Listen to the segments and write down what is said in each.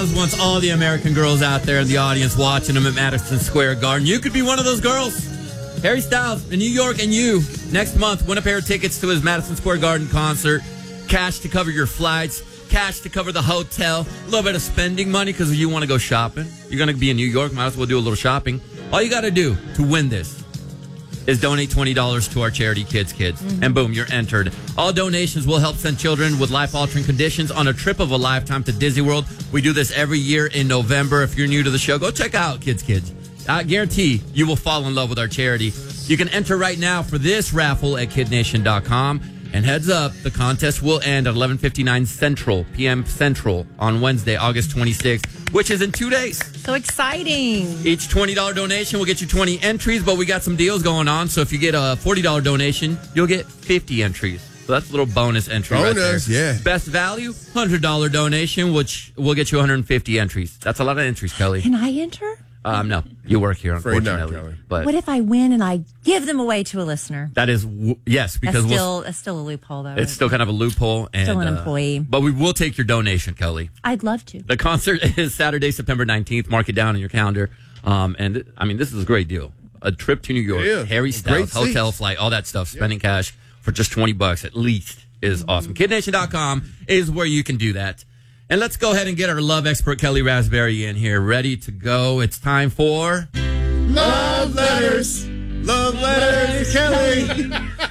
Wants all the American girls out there in the audience watching them at Madison Square Garden. You could be one of those girls. Harry Styles in New York, and you next month win a pair of tickets to his Madison Square Garden concert. Cash to cover your flights, cash to cover the hotel, a little bit of spending money because you want to go shopping. You're going to be in New York, might as well do a little shopping. All you got to do to win this is donate $20 to our charity Kids. And boom, you're entered. All donations will help send children with life-altering conditions on a trip of a lifetime to Disney World. We do this every year in November. If you're new to the show, go check out Kids. I guarantee you will fall in love with our charity. You can enter right now for this raffle at kidnation.com. And heads up, the contest will end at 11:59 p.m. Central on Wednesday, August 26th, which is in 2 days. So exciting. Each $20 donation will get you 20 entries, but we got some deals going on. So if you get a $40 donation, you'll get 50 entries. So that's a little bonus entry right there. Yeah. Best value, $100 donation, which will get you 150 entries. That's a lot of entries, Kelly. Can I enter? No, you work here, Afraid not, unfortunately. Kelly. But What if I win and I give them away to a listener? that is, yes, because That's still a loophole, though. it's still kind of a loophole. And, Still an employee. But we will take your donation, Kelly. I'd love to. The concert is Saturday, September 19th. Mark it down in your calendar. And, I mean, this is a great deal. A trip to New York, Yeah. Harry Styles, Great hotel, seats. flight, all that stuff, spending cash for just $20 at least is awesome. KidNation.com is where you can do that. And let's go ahead and get our love expert, Kelly Raspberry, in here, ready to go. It's time for... Love letters. Love letters, Kelly.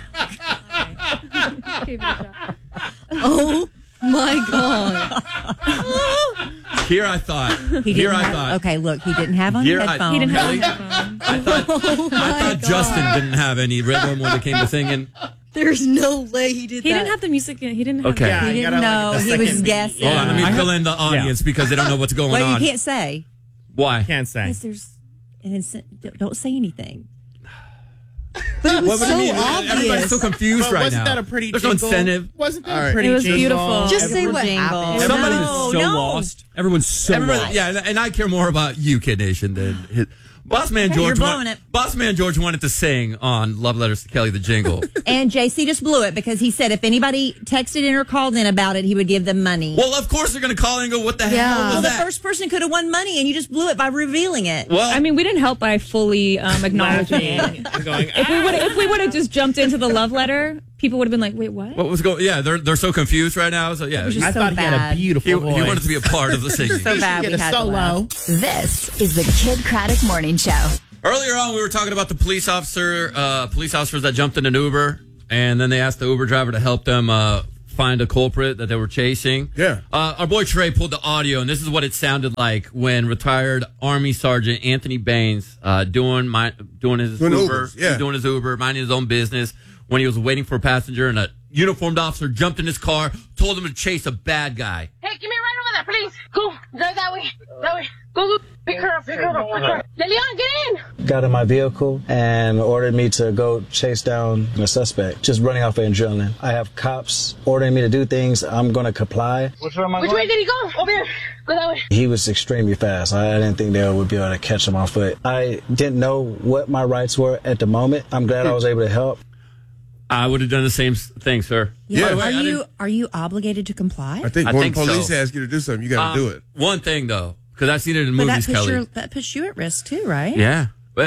Oh, my God. Here I thought. Okay, look, he didn't have on Here headphones. He didn't have Kelly? headphones. I thought Justin didn't have any rhythm when it came to singing. There's no way he did He didn't have the music. He didn't have Okay. that. He didn't know. He was guessing. Hold on, let me fill in the audience because they don't know what's going Well, on. you can't say. Why? Can't say. Because there's don't say anything. But it was What do you so mean? obvious. Everybody's so confused But right wasn't now. that a pretty There's no jingle? incentive. Wasn't that All a right. pretty It was jingle? beautiful. Just say Everyone what jingle. happened. Somebody No, is so no. lost. Everyone's so lost. Yeah, and I care more about you, Kid Nation, than his. Boss Man You're George. blowing it. Boss Man George wanted to sing on Love Letters to Kelly, the jingle. And JC just blew it because he said if anybody texted in or called in about it, he would give them money. Well, of course they're going to call in and go, "What the hell Well, was the that?" first person could have won money, and you just blew it by revealing it. Well, I mean, we didn't help by fully acknowledging it. Going, If we would have just jumped into the love letter, people would have been like, "Wait, what?" what was going? Yeah, they're so confused right now. So yeah, I so thought he had a bad. beautiful he voice. wanted to be a part of the singing. So bad Get we a had to laugh. solo. This is the Kid Craddock Morning Show. Earlier on, we were talking about the police officers that jumped in an Uber, and then they asked the Uber driver to help them find a culprit that they were chasing. Yeah. Our boy Trey pulled the audio, and this is what it sounded like when retired Army Sergeant Anthony Baines doing his Uber, Ubers, yeah. doing his Uber, minding his own business, when he was waiting for a passenger, and a uniformed officer jumped in his car, told him to chase a bad guy. Hey, give me a ride over there, please. Go. Drive that way. That way. Go. Pick her up. Leon, get in. Got in my vehicle and ordered me to go chase down a suspect, just running off of adrenaline. I have cops ordering me to do things. I'm going to comply. Which way did he go? Over here. Go that way. He was extremely fast. I didn't think they would be able to catch him on foot. I didn't know what my rights were at the moment. I'm glad I was able to help. I would have done the same thing, sir. Yeah. By the way, Are you obligated to comply? I think I when think the police so. ask you to do something, you got to do it. One thing, though, because I've seen it in But movies, Kelly. that puts you at risk too, right? Yeah,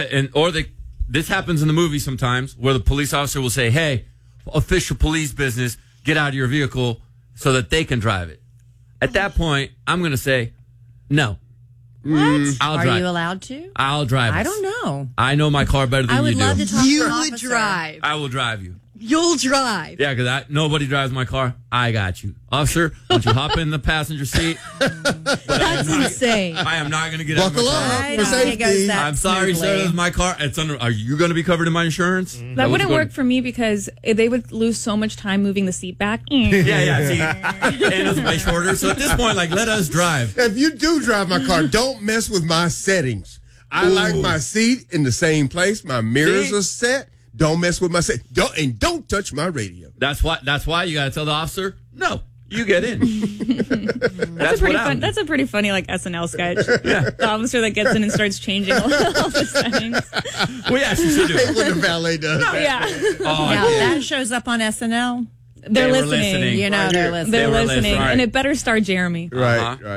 this happens in the movie sometimes where the police officer will say, "Hey, official police business, get out of your vehicle so that they can drive it." At that point, I'm going to say, "No, What? I'll Are drive. you allowed to? I'll drive." I us. don't know. I know my car better than I would you love do. to talk to You an would officer. drive. I will drive you. You'll drive. Yeah, because nobody drives my car. I got you, officer. Why don't you hop in the passenger seat? That's insane. I am not going to get out of my Buckle car. up I for don't think it goes safety. that I'm sorry, sir. smoothly. This is my car. It's under. Are you going to be covered in my insurance? That wouldn't work for me because they would lose so much time moving the seat back. Yeah. See, and it's way shorter. So at this point, like, let us drive. If you do drive my car, don't mess with my settings. I like my seat in the same place. My mirrors See? are set. Don't mess with my set. Don't touch my radio. That's why you got to tell the officer, no, you get in. That's a pretty funny like SNL sketch. The officer that gets in and starts changing all the settings. We actually should do Hey, it. when the valet does that. Yeah, Oh, Now that shows up on SNL. they're were listening. You know they're listening. They're They were listening, listening. and it better star Jeremy. Right, Uh-huh. right.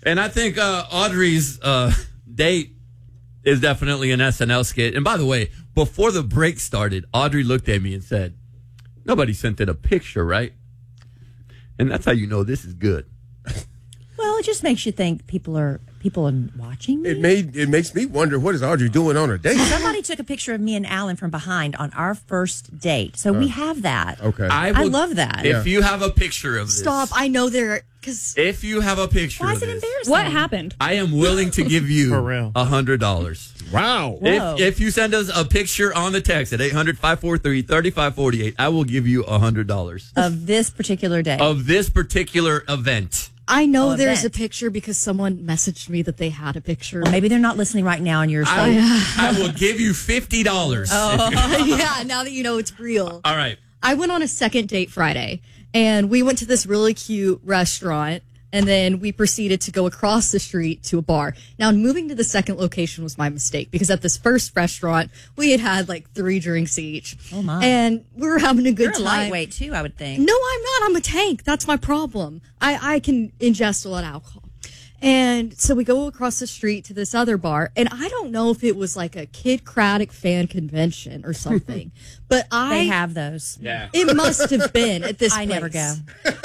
And I think Audrey's date is definitely an SNL skit. And by the way, before the break started, Audrey looked at me and said, "Nobody sent it a picture, right?" And that's how you know this is good. Well, it just makes you think people are watching me. It makes me wonder, what is Audrey doing on her date? Somebody took a picture of me and Alan from behind on our first date, so we have that. Okay, I love that. If you have a picture of this, Stop. I know there because if you have a picture, Why of is it this, embarrassing? What happened? I am willing to give you For real. $100. Wow. Whoa. If you send us a picture on the text at 800-543-3548, I will give you $100 Of this particular day. of this particular event. I know Oh, there's a event. picture because someone messaged me that they had a picture. Well, maybe they're not listening right now on your site. I will give you $50. Yeah, now that you know it's real. All right. I went on a second date Friday, and we went to this really cute restaurant, and then we proceeded to go across the street to a bar. Now, moving to the second location was my mistake, because at this first restaurant, we had like 3 drinks each. Oh, my. And we were having a good You're a time. lightweight, too, I would think. No, I'm not. I'm a tank. That's my problem. I can ingest a lot of alcohol. And so we go across the street to this other bar, and I don't know if it was like a Kid Craddock fan convention or something, but They have those. Yeah. it must have been at this I place. never go.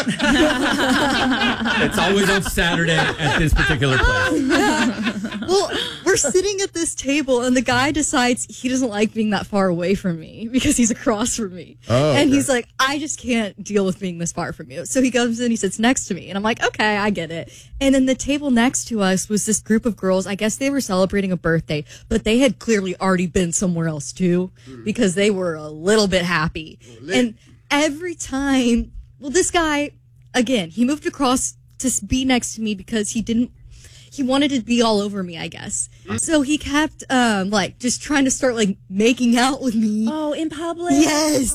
It's always on Saturday at this particular place. Well, we're sitting at this table, and the guy decides he doesn't like being that far away from me because he's across from me. Oh, and okay. he's like, I just can't deal with being this far from you. So he comes in, he sits next to me, and I'm like, okay, I get it. And then the table next to us was this group of girls. I guess they were celebrating a birthday, but they had clearly already been somewhere else too because they were a little bit happy. And every time, well, this guy, again, he moved across to be next to me because he wanted to be all over me, I guess. So he kept, like, just trying to start, like, making out with me. Oh, in public? Yes.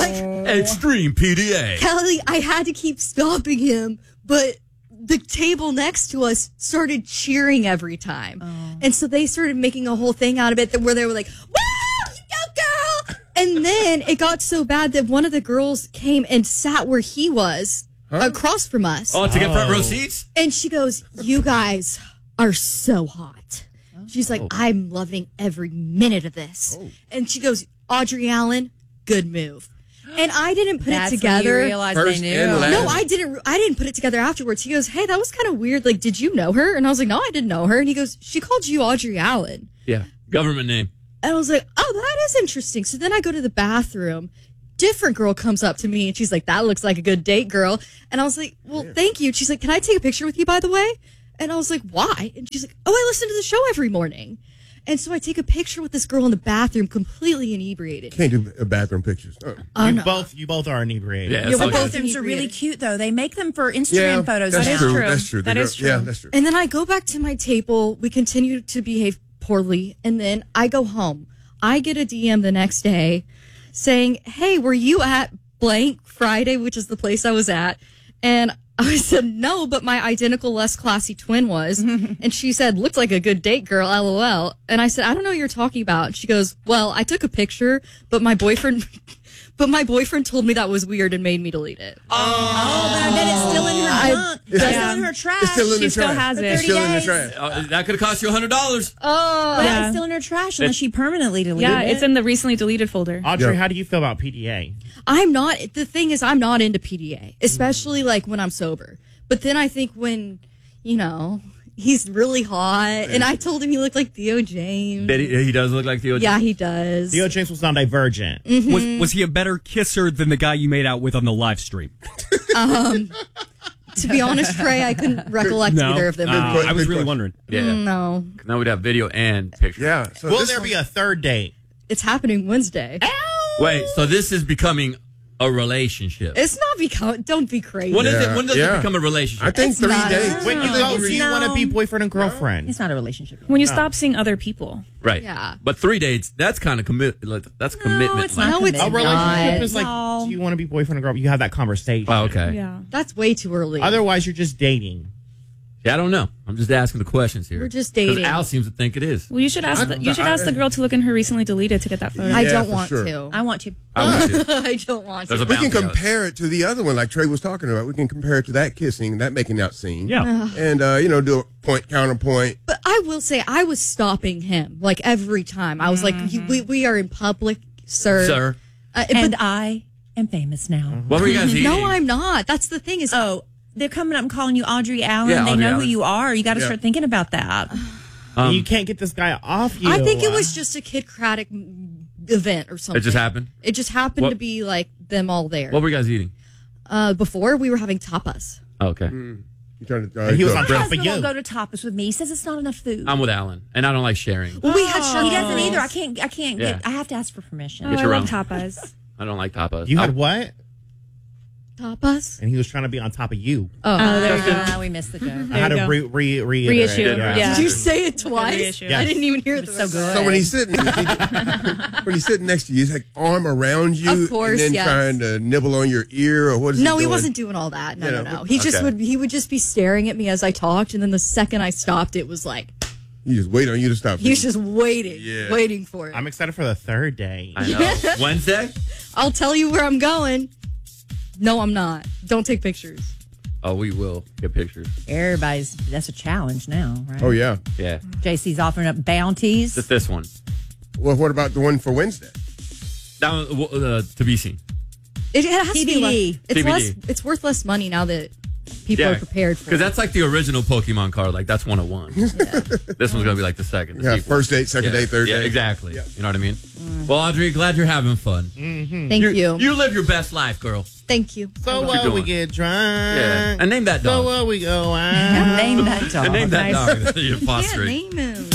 Extreme PDA. Kelly, I had to keep stopping him, but the table next to us started cheering every time. And so they started making a whole thing out of it where they were like, woo, you go, girl. And then it got so bad that one of the girls came and sat where he was across from us. Oh, to get front row seats? And she goes, you guys are so hot. She's like, I'm loving every minute of this. And she goes, Audrey Allen, good move. And I didn't put That's it together. when you realized First they knew. and last. No, I didn't put it together afterwards. He goes, hey, that was kind of weird. Like, did you know her? And I was like, no, I didn't know her. And he goes, she called you Audrey Allen. Yeah. Government name. And I was like, oh, that is interesting. So then I go to the bathroom. Different girl comes up to me and she's like, that looks like a good date, girl. And I was like, well, thank you. She's like, can I take a picture with you, by the way? And I was like, why? And she's like, oh, I listen to the show every morning. And so I take a picture with this girl in the bathroom, completely inebriated. Can't do bathroom pictures. You both are inebriated. Yeah, Yeah, so we're Both both of them are really inebriated. cute, though. They make them for Instagram photos that's now. true. true. That's true. That is true. Yeah, that's true. And then I go back to my table. We continue to behave poorly. And then I go home. I get a DM the next day saying, hey, were you at blank Friday, which is the place I was at? And I said, no, but my identical, less classy twin was. And she said, looked like a good date, girl, LOL. And I said, I don't know what you're talking about. And she goes, well, I took a picture, but my boyfriend told me that was weird and made me delete it. Oh, but I bet it's still in her junk. It's still in her trash. It's still in She the still trash. has it. It's still in the 30 days. trash. That could have cost you $100. But Yeah. it's still in her trash unless she permanently deleted Yeah, it. it's in the recently deleted folder. Audrey, Yeah. how do you feel about PDA? The thing is, I'm not into PDA, especially like when I'm sober. But then I think when, he's really hot, and I told him he looked like Theo James. He does look like Theo. Yeah, he does. Theo James was not divergent. Was he a better kisser than the guy you made out with on the live stream? To be honest, Trey, I couldn't recollect No. either of them. I was Good really question. wondering. Yeah. No, Now we'd have video and picture. Yeah. So Will this there one- be a third date? it's happening Wednesday. Wait, so this is becoming a relationship. It's not become. Don't be crazy. When is it? Yeah, When does yeah. it become a relationship? I think It's 3 not. days. When you go, do you no. want to be boyfriend and girlfriend? It's not a relationship. When you stop seeing other people. Right. Yeah. But 3 dates, that's kind of that's commitment. it's like- not. No, it's A relationship not. is like, No. do you want to be boyfriend and girlfriend? You have that conversation. Oh, okay. Yeah. That's way too early. Otherwise, you're just dating. Yeah, I don't know. I'm just asking the questions here. We're just 'Cause dating. Al seems to think it is. Well, you should ask. The girl to look in her recently deleted to get that photo. I Yeah, don't for want sure. to. I want to. I want you. I don't want There's to. a We can bounty out. compare it to the other one, like Trey was talking about. We can compare it to that kissing, that making out scene. Yeah. And, do a point, counterpoint. But I will say, I was stopping him like every time. I was like, we are in public, sir. Sir. And But I am famous now. What were you guys eating? no, I'm not. That's the thing is, Oh, they're coming up and calling you Audrey Allen. Yeah, they Audrey know Allen. who you are. You got to Yeah. start thinking about that. You can't get this guy off you. I think it was just a Kid Craddock event or something. It just happened? It just happened What- to be like them all there. What were you guys eating? Before we were having tapas. Oh, okay. You trying to, He was go- on My top of husband you. won't go to tapas with me. He says it's not enough food. I'm with Alan, and I don't like sharing. Well, we had He doesn't either. I can't Yeah. get. I have to ask for permission. Oh, I your love own. tapas. I don't like tapas. You had what? tapas. And he was trying to be on top of you. Oh, there you go. We missed the joke. I had you to go. reiterate. Reissue. Yeah. Yeah. Did you say it twice? Reissue. Yes. I didn't even hear it. So good. So when he's sitting, when he's sitting next to you, he's like arm around you, Of course, and then yes. trying to nibble on your ear, or what is No, he he doing? wasn't doing all that. No, You no, know, no. He just okay. would just be staring at me as I talked, and then the second I stopped, it was like He just wait on you to stop. he was just waiting, Yeah. waiting for it. I'm excited for the third day. I know. Wednesday? I'll tell you where I'm going. No, I'm not. Don't take pictures. Oh, we will get pictures. That's a challenge now, right? Oh yeah. Yeah. JC's offering up bounties. Just this one. Well, what about the one for Wednesday? That one, to be seen. It has to be TBD. less, it's TBD. less. It's worth less money now that people are prepared for Because it. that's like the original Pokemon card. Like, that's 101. This one's going to be like the second. the Yeah, sequel. first date, second Yeah. date, third Yeah, date. exactly. You know what I mean? Well, Audrey, glad you're having fun. Thank you. You live your best life, girl. Thank you. So What you we doing? get drunk. Yeah. And name that So dog. we go out. Name that dog. And name that Nice. dog that you're Can't fostering. name him.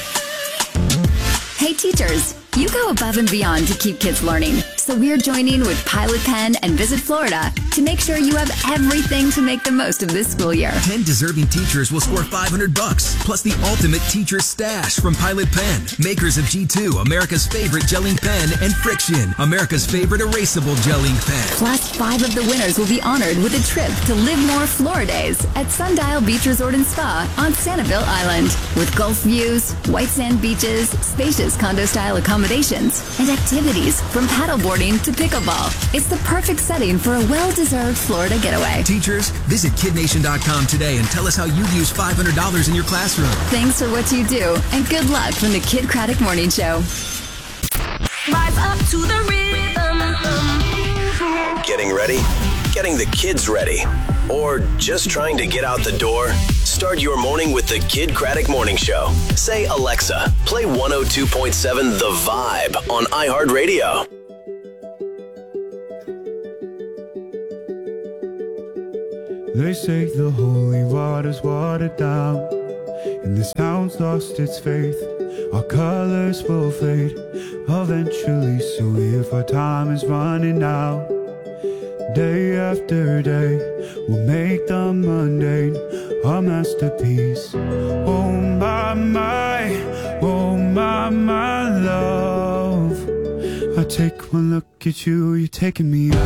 Hey teachers, you go above and beyond to keep kids learning. So we're joining with Pilot Pen and Visit Florida to make sure you have everything to make the most of this school year. 10 deserving teachers will score $500, plus the ultimate teacher stash from Pilot Pen, makers of G2, America's favorite gelling pen, and Friction, America's favorite erasable gelling pen. Plus, 5 of the winners will be honored with a trip to Live More Floridays at Sundial Beach Resort and Spa on Sanibel Island. With Gulf views, white sand beaches, spacious condo-style accommodations, and activities from paddleboarding to pickleball. It's the perfect setting for a well-deserved Florida getaway. Teachers, visit kidnation.com today and tell us how you use $500 in your classroom. Thanks for what you do, and good luck from the Kid Craddock Morning Show. Rise up to the rhythm. Getting ready? Getting the kids ready? Or just trying to get out the door? Start your morning with the Kid Craddock Morning Show. Say, Alexa, play 102.7 The Vibe on iHeartRadio. They say the holy water's watered down, and this town's lost its faith. Our colors will fade eventually, so if our time is running out, day after day, we'll make the mundane our masterpiece. Oh my, love. I take one look at you, you're taking me out.